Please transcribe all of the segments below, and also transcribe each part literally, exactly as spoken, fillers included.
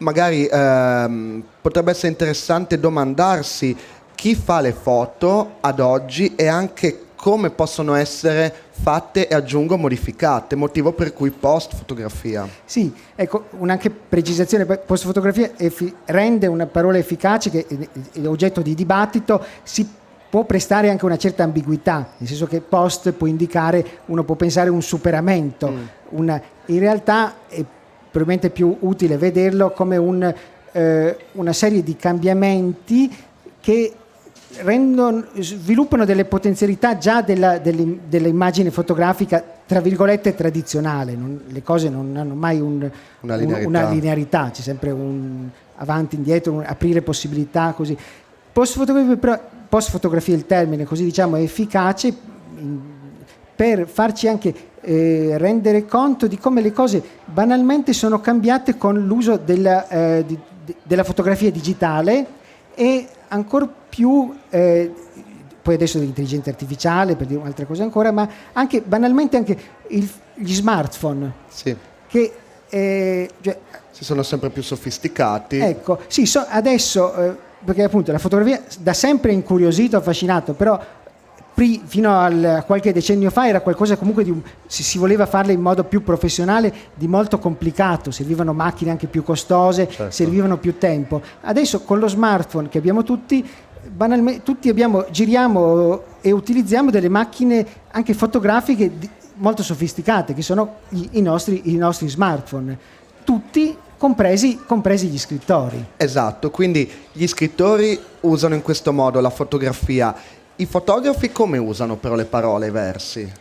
magari ehm, potrebbe essere interessante domandarsi chi fa le foto ad oggi e anche come possono essere fatte e, aggiungo, modificate, motivo per cui post fotografia. Sì, ecco, un'anche precisazione, post fotografia effi- rende una parola efficace che è, è oggetto di dibattito, si può prestare anche una certa ambiguità, nel senso che post può indicare, uno può pensare un superamento, mm. una, in realtà è probabilmente più utile vederlo come un, eh, una serie di cambiamenti che rendono, sviluppano delle potenzialità già della, dell'immagine fotografica tra virgolette tradizionale. Non, le cose non hanno mai un, una, linearità. Un, una linearità, c'è sempre un avanti, indietro, un aprire possibilità, così. Post fotografia, però, post fotografia il termine, così diciamo, è efficace in, per farci anche eh, rendere conto di come le cose banalmente sono cambiate con l'uso della, eh, di, de, della fotografia digitale e ancora più, eh, poi adesso dell'intelligenza artificiale, per dire un'altra cosa ancora, ma anche banalmente anche il, gli smartphone, sì. che eh, cioè, si sono sempre più sofisticati. Ecco, sì, so, adesso, eh, perché appunto la fotografia da sempre incuriosito, affascinato, però pri, fino al, a qualche decennio fa era qualcosa comunque di un, si, si voleva farla in modo più professionale, di molto complicato, servivano macchine anche più costose, certo. servivano più tempo. Adesso con lo smartphone che abbiamo tutti, banalmente tutti abbiamo, giriamo e utilizziamo delle macchine anche fotografiche di, molto sofisticate, che sono i, i, nostri, i nostri smartphone, tutti compresi, compresi gli scrittori. Esatto, quindi gli scrittori usano in questo modo la fotografia. I fotografi come usano però le parole, i versi?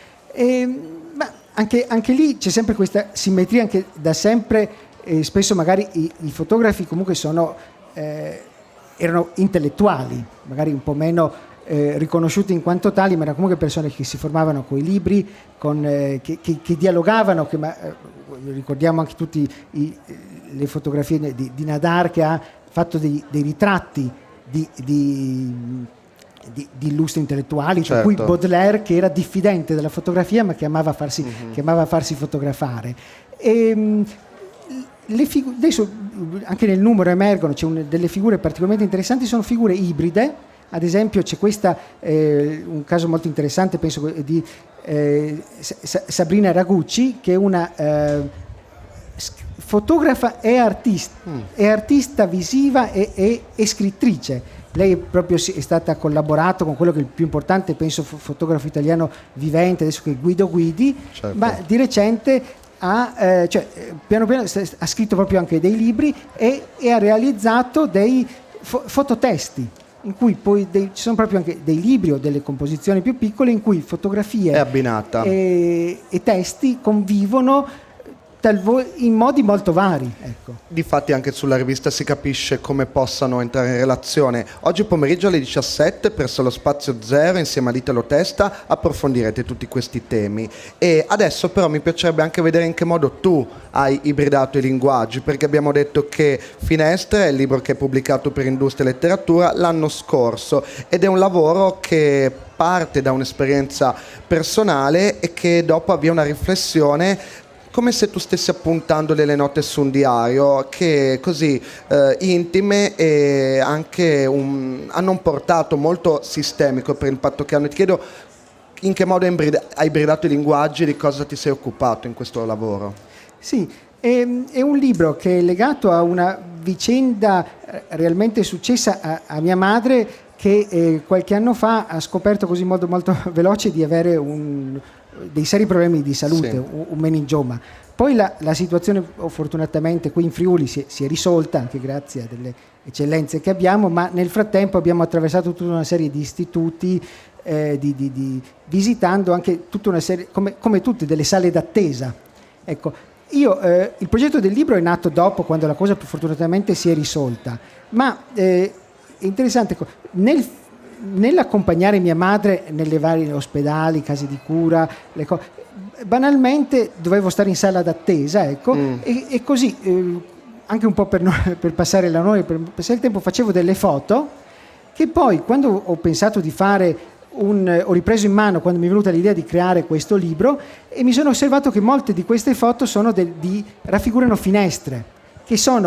Eh, ma anche, anche lì c'è sempre questa simmetria, anche da sempre, eh, spesso magari i, i fotografi comunque sono, eh, erano intellettuali, magari un po' meno eh, riconosciuti in quanto tali, ma erano comunque persone che si formavano con i libri, con, eh, che, che, che dialogavano, che, ma, eh, ricordiamo anche tutte le fotografie di, di Nadar, che ha fatto dei, dei ritratti di, di Di, di illustri intellettuali, certo. Tra cui Baudelaire, che era diffidente della fotografia ma che amava farsi, mm-hmm. che amava farsi fotografare. E, le figu- adesso anche nel numero emergono, c'è un, delle figure particolarmente interessanti, sono figure ibride. Ad esempio c'è questa, eh, un caso molto interessante, penso, di eh, Sabrina Ragucci, che è una eh, fotografa e artista, mm. è artista visiva e, e, e scrittrice. Lei proprio è stata collaborato con quello che è il più importante, penso, fotografo italiano vivente, adesso, che è Guido Guidi, certo. Ma di recente ha, eh, cioè, piano piano ha scritto proprio anche dei libri e, e ha realizzato dei fo- fototesti, in cui poi dei, ci sono proprio anche dei libri o delle composizioni più piccole in cui fotografie è abbinata. E, e testi convivono in modi molto vari, ecco. Difatti anche sulla rivista si capisce come possano entrare in relazione. Oggi pomeriggio alle diciassette presso lo Spazio Zero, insieme a Italo Testa, approfondirete tutti questi temi. E adesso però mi piacerebbe anche vedere in che modo tu hai ibridato i linguaggi, perché abbiamo detto che Finestre è il libro che è pubblicato per Industria e Letteratura l'anno scorso ed è un lavoro che parte da un'esperienza personale e che dopo avvia una riflessione, come se tu stessi appuntando delle note su un diario, che così eh, intime e anche un, hanno un portato molto sistemico per l'impatto che hanno. Ti chiedo in che modo hai ibridato i linguaggi e di cosa ti sei occupato in questo lavoro. Sì, è, è un libro che è legato a una vicenda realmente successa a, a mia madre, che eh, qualche anno fa ha scoperto così in modo molto veloce di avere un... dei seri problemi di salute, sì. un, un meningioma. Poi la, la situazione fortunatamente qui in Friuli si è, si è risolta, anche grazie a delle eccellenze che abbiamo, ma nel frattempo abbiamo attraversato tutta una serie di istituti, eh, di, di, di, visitando anche tutta una serie, come, come tutte, delle sale d'attesa. Ecco, io, eh, il progetto del libro è nato dopo, quando la cosa fortunatamente si è risolta, ma eh, è interessante, nel nell'accompagnare mia madre nelle varie ospedali, case di cura, le co- banalmente dovevo stare in sala d'attesa, ecco, mm. e, e così eh, anche un po' per, no, per passare la noia, per passare il tempo, facevo delle foto che poi, quando ho pensato di fare un, ho ripreso in mano, quando mi è venuta l'idea di creare questo libro, e mi sono osservato che molte di queste foto sono del, di, raffigurano finestre, che sono